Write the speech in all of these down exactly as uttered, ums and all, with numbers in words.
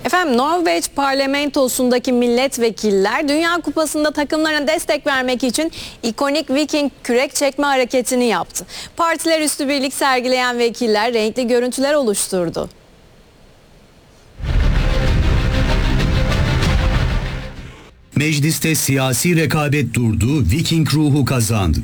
Efendim, Norveç parlamentosundaki milletvekiller Dünya Kupası'nda takımlarına destek vermek için ikonik Viking kürek çekme hareketini yaptı. Partiler üstü birlik sergileyen vekiller renkli görüntüler oluşturdu. Mecliste siyasi rekabet durdu, Viking ruhu kazandı.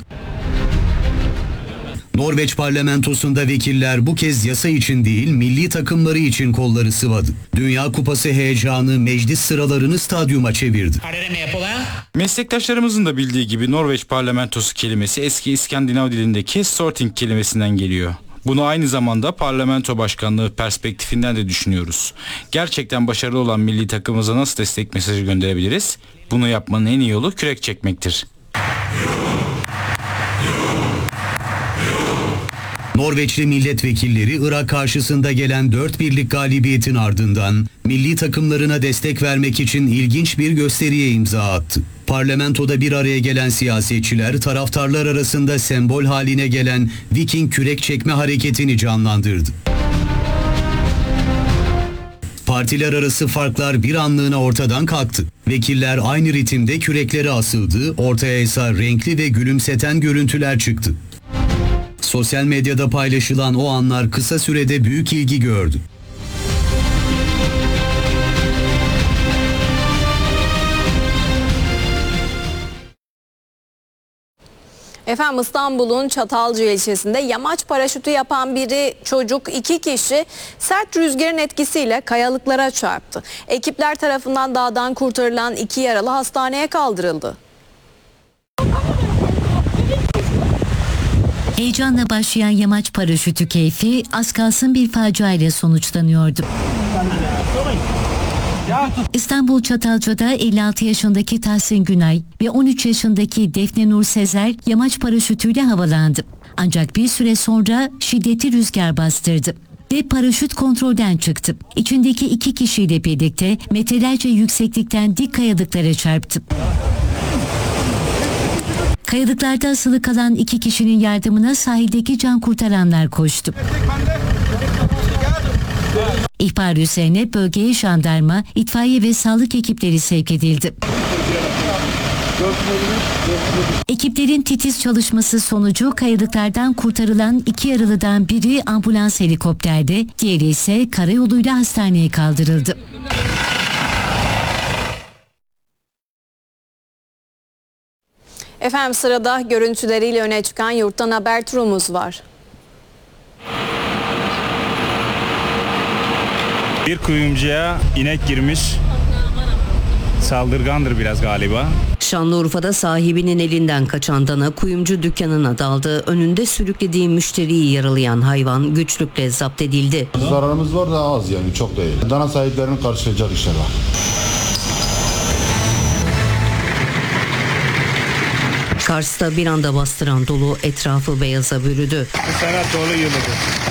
Norveç parlamentosunda vekiller bu kez yasa için değil, milli takımları için kolları sıvadı. Dünya Kupası heyecanı meclis sıralarını stadyuma çevirdi. Meslektaşlarımızın da bildiği gibi Norveç parlamentosu kelimesi eski İskandinav dilindeki Storting kelimesinden geliyor. Bunu aynı zamanda parlamento başkanlığı perspektifinden de düşünüyoruz. Gerçekten başarılı olan milli takımımıza nasıl destek mesajı gönderebiliriz? Bunu yapmanın en iyi yolu kürek çekmektir. Norveçli milletvekilleri Irak karşısında gelen dört birlik galibiyetin ardından milli takımlarına destek vermek için ilginç bir gösteriye imza attı. Parlamentoda bir araya gelen siyasetçiler taraftarlar arasında sembol haline gelen Viking kürek çekme hareketini canlandırdı. Partiler arası farklar bir anlığına ortadan kalktı. Vekiller aynı ritimde kürekleri asıldı, ortaya ise renkli ve gülümseten görüntüler çıktı. Sosyal medyada paylaşılan o anlar kısa sürede büyük ilgi gördü. Efendim, İstanbul'un Çatalca ilçesinde yamaç paraşütü yapan biri çocuk iki kişi sert rüzgarın etkisiyle kayalıklara çarptı. Ekipler tarafından dağdan kurtarılan iki yaralı hastaneye kaldırıldı. Heyecanla başlayan yamaç paraşütü keyfi az kalsın bir facia ile sonuçlanıyordu. İstanbul Çatalca'da elli altı yaşındaki Tahsin Günay ve on üç yaşındaki Defne Nur Sezer yamaç paraşütüyle havalandı. Ancak bir süre sonra şiddetli rüzgar bastırdı ve paraşüt kontrolden çıktı. İçindeki iki kişiyle birlikte metrelerce yükseklikten dik kayalıklara çarptı. Kayalıklarda asılı kalan iki kişinin yardımına sahildeki can kurtaranlar koştu. İhbar üzerine bölgeye jandarma, itfaiye ve sağlık ekipleri sevk edildi. Ekiplerin titiz çalışması sonucu kayalıklardan kurtarılan iki yaralıdan biri ambulans helikopterde, diğeri ise karayoluyla hastaneye kaldırıldı. Efendim, sırada görüntüleriyle öne çıkan Yurttan Haber turumuz var. Bir kuyumcuya inek girmiş. Saldırgandır biraz galiba. Şanlıurfa'da sahibinin elinden kaçan dana kuyumcu dükkanına daldı. Önünde sürüklediği müşteriyi yaralayan hayvan güçlükle zapt edildi. Zararımız var da az, yani çok değil. Dana sahiplerinin karşılayacak işler var. Kars'ta bir anda bastıran dolu etrafı beyaza bürüdü. Bu sene dolu yılıdır.